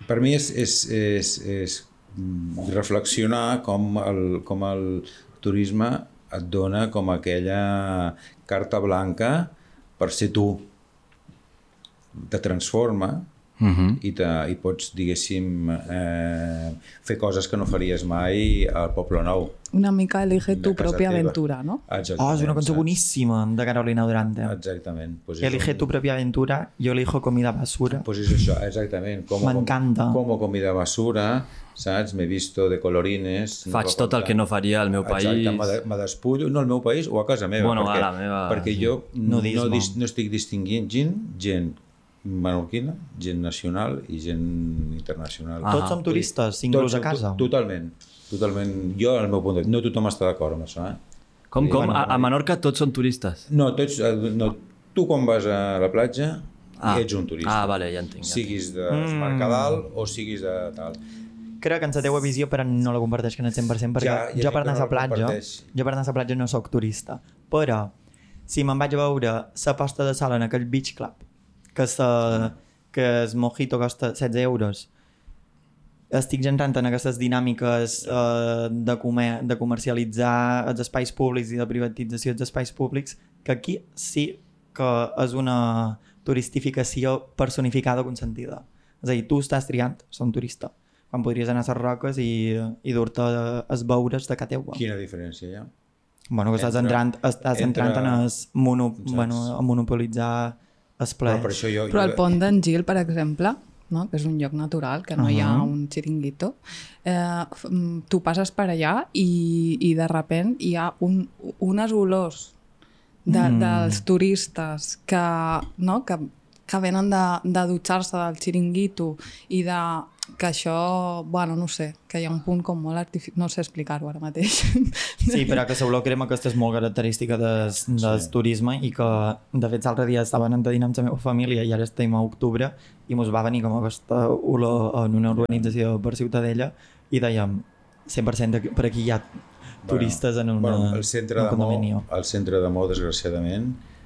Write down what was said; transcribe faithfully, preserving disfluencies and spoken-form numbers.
per mi és, és, és, és reflexionar com el, com el turisme et dona com aquella carta blanca per ser tu. Te transforma uh-huh. i, te, i pots, diguéssim, eh, fer coses que no faries mai al Poble Nou. Una mica elige tu pròpia aventura, no? Oh, és una cançó boníssima de Carolina Durante. Exactament. Pues elige tu pròpia aventura, jo elijo comida basura. Pues és això, exactament. M'encanta. Como comida basura, saps? M'he visto de colorines. Faig tot el que no faria al meu país. Exacte, me despullo, no al meu país o a casa meva. Bueno, perquè, a la meva... Perquè jo no, Nudisme. dis, no estic distinguint gent, gent menorquina, gent nacional i gent internacional. Ah, tots som turistes, inclús a casa. Totalment. Totalment. Jo, al meu punt de vista, no tothom està d'acord amb això. Eh? Com, com? A, a Menorca tots són turistes? No, tots, no, tu quan vas a la platja ah. ets un turista. Ah, vale, ja entenc. Ja siguis de mm. Mercadal o siguis de tal. Crec que en la teua visió, però no la comparteix que en el cent per cent, perquè ja, ja jo per anar a la platja, jo per anar a la platja no sóc turista. Però, si me'n vaig a veure la posta de sol en aquell beach club, que, sa, que el mojito costa setze euros, estic entrant en aquestes dinàmiques eh, de, comer, de comercialitzar els espais públics i de privatització dels espais públics, que aquí sí que és una turistificació personificada o consentida. És a dir, tu estàs triant ser un turista, quan podries anar a les roques i, i dur-te els beures de casa teua. Quina diferència hi ha? Bueno, que estàs entrant, estàs entre... entrant en, es mono, bueno, a monopolitzar els plaers. Però, per jo, Però jo... el pont d'en Gil, per exemple, no? Que és un lloc natural, que no uh-huh. hi ha un xiringuito, eh, tu passes per allà i, i de repent hi ha un, unes olors de, mm. dels turistes que, no? que, que venen de, de dutxar-se del xiringuito i de... que això, bueno, no sé, que hi ha un punt com molt artificial, no sé explicar-ho ara mateix. Sí, però que l'olor crema aquesta és molt característica del, del sí. turisme i que, de fet, l'altre dia estaven entendint amb la meva família i ara estem a octubre i mos va venir com aquesta olor en una urbanització per Ciutadella i dèiem, cent per cent per aquí hi ha turistes bueno, en, una, bueno, el centre en un condomini. El centre de Mó, desgraciadament,